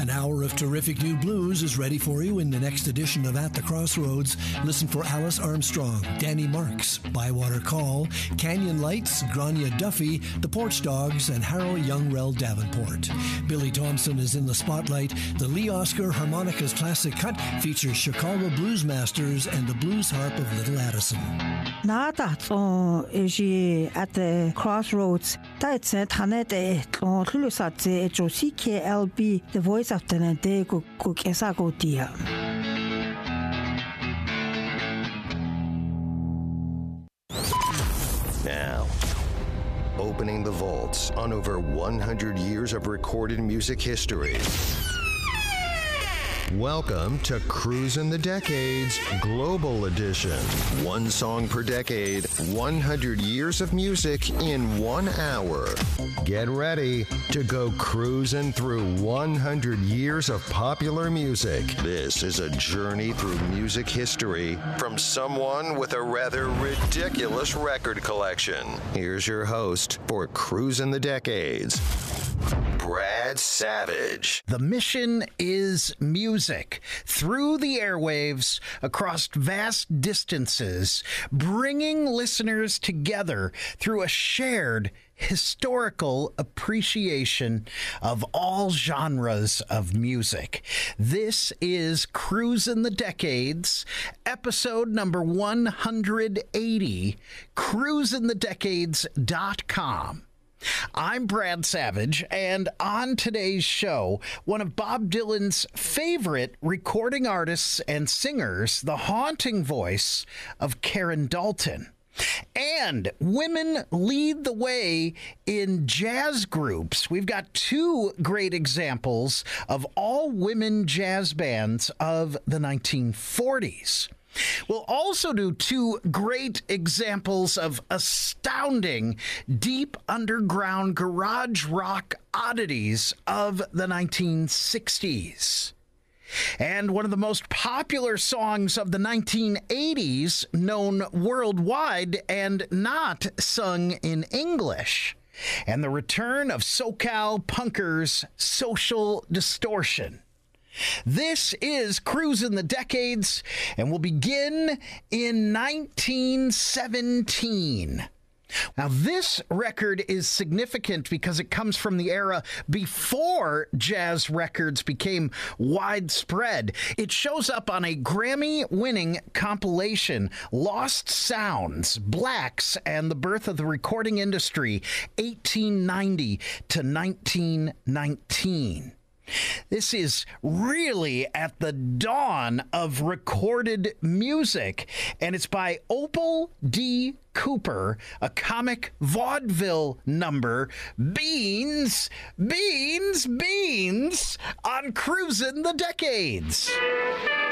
An hour of terrific new blues is ready for you in the next edition of At the Crossroads. Listen for Alice Armstrong, Danny Marks, Bywater Call, Canyon Lights, Grania Duffy, The Porch Dogs, and Harold Youngrell Davenport. Billy Thompson is in the spotlight. The Lee Oscar Harmonicas Classic Cut features Chicago Blues Masters and the Blues Harp of Little Addison. 나다서 이제 at the crossroads 다이체 타네데 tlulu사제 조 CKLB the voice of the day 고 계사고디야. Now, opening the vaults on over 100 years of recorded music history. Welcome to Cruisin' the Decades Global Edition. One song per decade, 100 years of music in 1 hour. Get ready to go cruising through 100 years of popular music. This is a journey through music history from someone with a rather ridiculous record collection. Here's your host for Cruisin' the Decades, Brad Savage. The mission is music through the airwaves across vast distances, bringing listeners together through a shared historical appreciation of all genres of music. This is Cruisin' the Decades, episode number 180, cruisinthedecades.com. I'm Brad Savage, and on today's show, one of Bob Dylan's favorite recording artists and singers, the haunting voice of Karen Dalton. And women lead the way in jazz groups. We've got two great examples of all-women jazz bands of the 1940s. We'll also do two great examples of astounding deep underground garage rock oddities of the 1960s. And one of the most popular songs of the 1980s, known worldwide and not sung in English. And the return of SoCal punkers' Social Distortion. This is Cruisin' the Decades, and we'll begin in 1917. Now, this record is significant because it comes from the era before jazz records became widespread. It shows up on a Grammy-winning compilation, Lost Sounds, Blacks, and the Birth of the Recording Industry, 1890 to 1919. This is really at the dawn of recorded music, and it's by Opal D. Cooper, a comic vaudeville number, Beans, Beans, Beans, on Cruisin' the Decades.